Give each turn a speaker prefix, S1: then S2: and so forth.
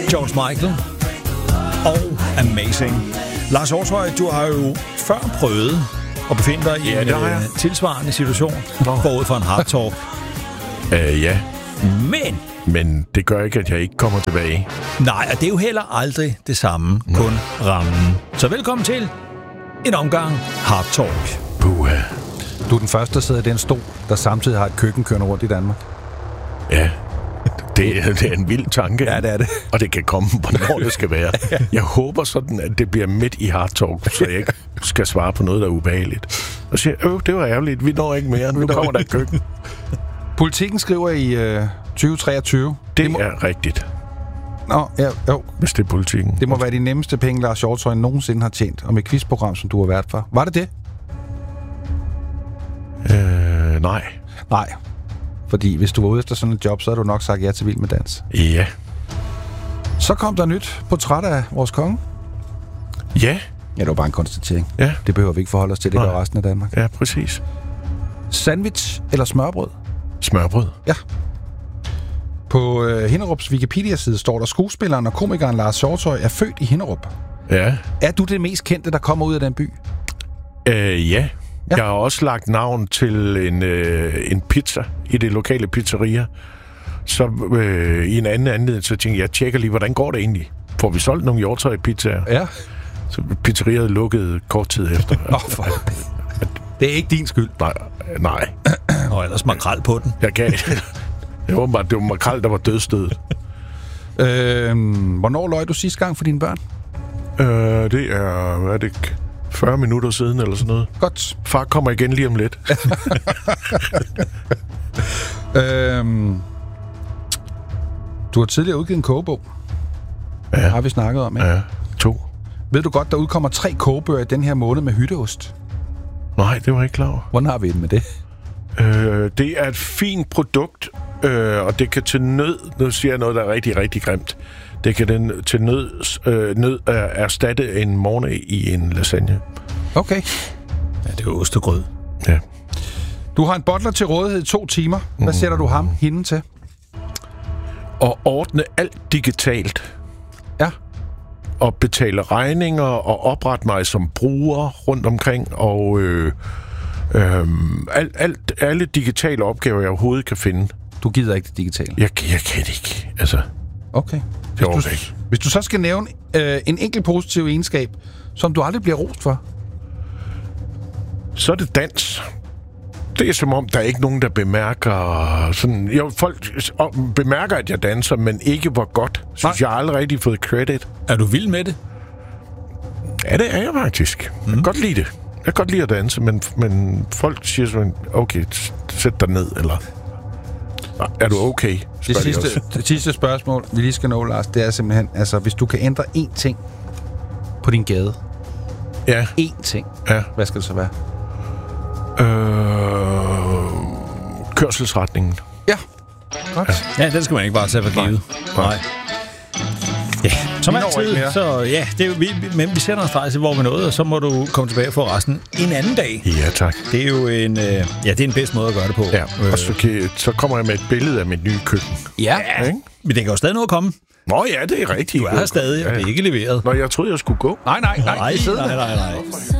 S1: George Michael og Amazing. Lars Hjortshøj, du har jo før prøvet at befinde dig i en tilsvarende situation forud for en Hard Talk.
S2: Ja.
S1: Men
S2: det gør ikke, at jeg ikke kommer tilbage.
S1: Nej, og det er jo heller aldrig det samme, kun rammen. Så velkommen til en omgang Hard Talk.
S2: Puha.
S3: Du er den første, der sidder i den stol, der samtidig har et køkken kørende rundt i Danmark.
S2: Ja, det er en vild tanke.
S3: Ja, det er det.
S2: Og det kan komme, hvornår det skal være. Jeg håber sådan, at det bliver midt i Hard Talk, så jeg ikke skal svare på noget, der er ubehageligt. Og siger, det var ærgerligt, vi når ikke mere, nu kommer der et køkken.
S3: Politikken skriver i 2023.
S2: Det er rigtigt.
S3: Nå, ja, jo.
S2: Hvis det er politikken.
S3: Det må være de nemmeste penge, Lars Hjortshøj nogensinde har tjent, om et quizprogram, som du har været for. Var det det?
S2: Nej.
S3: Nej. Fordi hvis du var ude efter sådan et job, så havde du nok sagt ja til Vild med Dans.
S2: Ja.
S3: Så kom der nyt portræt af vores konge.
S2: Ja.
S3: Ja, det var bare en konstatering.
S2: Ja.
S3: Det behøver vi ikke forholde os til, det gør resten af Danmark.
S2: Ja, præcis.
S3: Sandwich eller smørbrød?
S2: Smørbrød.
S3: Ja. På Hinderups Wikipedia-side står der, skuespilleren og komikeren Lars Hjortshøj er født i Hinderup.
S2: Ja.
S3: Er du det mest kendte, der kommer ud af den by?
S2: Ja. Jeg har også lagt navn til en pizza i det lokale pizzeria. Så i en anden anledning, så tænkte jeg tjekker lige, hvordan går det egentlig? Får vi solgt nogle Hjortshøj-pizzaer?
S3: Ja.
S2: Så pizzeriet lukkede kort tid efter.
S3: Det er ikke din skyld.
S2: Nej.
S1: Og ellers makrel på den.
S2: Jeg gav. Det var makrel, der var dødstødet.
S3: Hvornår løj du sidste gang for dine børn?
S2: Det er, hvad er det, 40 minutter siden eller sådan noget.
S3: Godt.
S2: Far kommer igen lige om lidt.
S3: Du har tidligere udgivet en kogebog. Ja. Har vi snakket om, ikke?
S2: Ja, 2.
S3: Ved du godt, der udkommer 3 kogebøger i den her måned med hytteost?
S2: Nej, det var jeg ikke klar over.
S3: Hvordan har vi det med det?
S2: Det er et fint produkt, og det kan til nød, nu siger jeg noget, der er rigtig, rigtig grimt, det kan til nød erstatte en morgen i en lasagne.
S3: Okay.
S1: Ja, det er jo ostegrød.
S2: Ja.
S3: Du har en bottler til rådighed i 2 timer. Hvad sætter du hende til?
S2: Og ordne alt digitalt.
S3: Ja.
S2: Og betale regninger og oprette mig som bruger rundt omkring, og alle digitale opgaver, jeg overhovedet kan finde.
S3: Du gider ikke det digitale?
S2: Jeg kan det ikke, altså.
S3: Okay. Hvis du så skal nævne en enkelt positiv egenskab, som du aldrig bliver rost for?
S2: Så er det dans. Det er som om, der er ikke nogen, der bemærker sådan... Jo, folk bemærker, at jeg danser, men ikke hvor godt. Synes jeg har aldrig rigtig fået credit.
S1: Er du vild med det?
S2: Ja, det er jeg faktisk. Jeg kan godt lide det. Jeg kan godt lide at danse, men folk siger sådan, okay, sæt dig ned, eller... Er du okay?
S3: Det sidste spørgsmål, vi lige skal nå, Lars, det er simpelthen, altså, hvis du kan ændre én ting på din gade.
S2: Ja.
S3: Én ting.
S2: Ja.
S3: Hvad skal det så være?
S2: Kørselsretningen.
S3: Ja. Godt.
S1: Ja, den skal man ikke bare tage for givet. Nej. Ja, som altid, så ja, men vi sætter en streg til, hvor vi nåede, og så må du komme tilbage for resten en anden dag.
S2: Ja, tak.
S1: Det er jo det er en bedst måde at gøre det på.
S2: Ja, og så kommer jeg med et billede af mit nye køkken.
S1: Ja, men det kan jo stadig nå at komme.
S2: Nå ja, det er rigtigt.
S1: Du er her stadig, og det er ikke leveret.
S2: Nå, jeg troede, jeg skulle gå.
S3: Nej.
S1: Nej.